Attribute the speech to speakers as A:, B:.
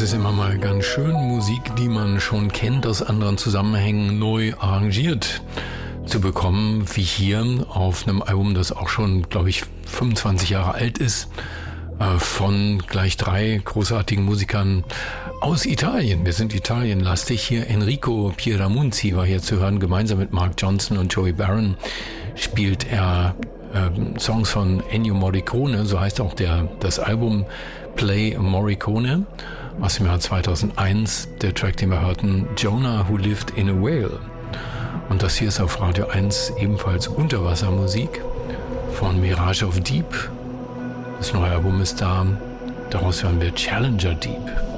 A: ist immer mal ganz schön, Musik, die man schon kennt aus anderen Zusammenhängen, neu arrangiert zu bekommen, wie hier auf einem Album, das auch schon, glaube ich, 25 Jahre alt ist, von gleich 3 großartigen Musikern aus Italien. Wir sind italienlastig. Hier Enrico Pierramonti war hier zu hören. Gemeinsam mit Mark Johnson und Joey Barron spielt er Songs von Ennio Morricone, so heißt auch das Album Play Morricone aus dem Jahr 2001. Der Track, den wir hörten, Jonah Who Lived in a Whale. Und das hier ist auf Radio 1 ebenfalls Unterwassermusik von Mirage of Deep. Das neue Album ist da. Daraus hören wir Challenger Deep.